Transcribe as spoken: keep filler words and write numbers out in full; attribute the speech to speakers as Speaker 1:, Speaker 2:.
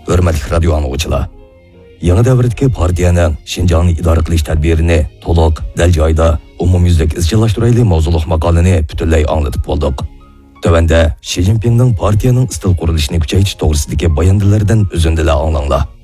Speaker 1: Hürmetli radyo anlıqçılar. Yangi davrdagi partiyaning Şinjanni idora qilish tadbirini to'liq, dal joyda, umumyuzlik izchillashtirayli mavzuliq maqolani butunlay anglatib bo'ldik. Tövende Xi Jinpingning partiyaning istil qurilishini kuchaytirish to'g'risidagi bayonlardan o'zindilar anglanglar.